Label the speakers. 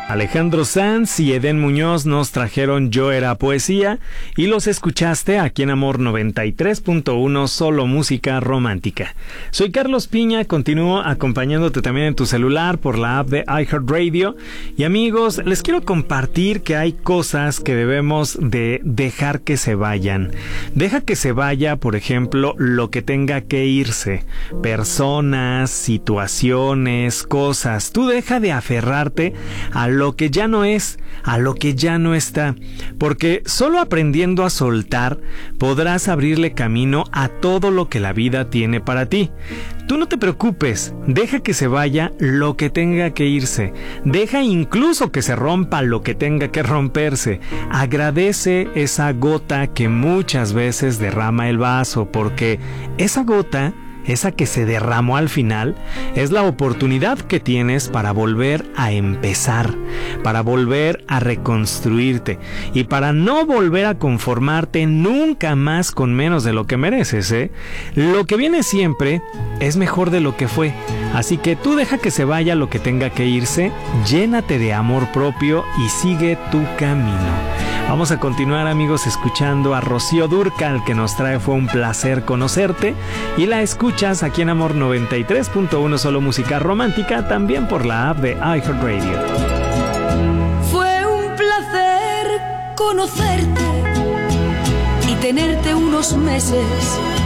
Speaker 1: Alejandro Sanz y Edén Muñoz nos trajeron Yo Era Poesía y los escuchaste aquí en Amor 93.1, solo música romántica. Soy Carlos Piña, continúo acompañándote también en tu celular por la app de iHeartRadio. Y amigos, les quiero compartir que hay cosas que debemos de dejar que se vayan. Deja que se vaya, por ejemplo, lo que tenga que irse. Personas, situaciones, cosas. Tú deja de aferrarte a lo que ya no es, a lo que ya no está, porque solo aprendiendo a soltar podrás abrirle camino a todo lo que la vida tiene para ti. Tú no te preocupes, deja que se vaya lo que tenga que irse, deja incluso que se rompa lo que tenga que romperse. Agradece esa gota que muchas veces derrama el vaso, porque esa gota, esa que se derramó al final, es la oportunidad que tienes para volver a empezar, para volver a reconstruirte y para no volver a conformarte nunca más con menos de lo que mereces, ¿eh? Lo que viene siempre es mejor de lo que fue. Así que tú deja que se vaya lo que tenga que irse, llénate de amor propio y sigue tu camino. Vamos a continuar, amigos, escuchando a Rocío Dúrcal, que nos trae Fue un placer conocerte, y la escuchas aquí en Amor 93.1, solo música romántica, también por la app de iHeartRadio.
Speaker 2: Fue un placer conocerte y tenerte unos meses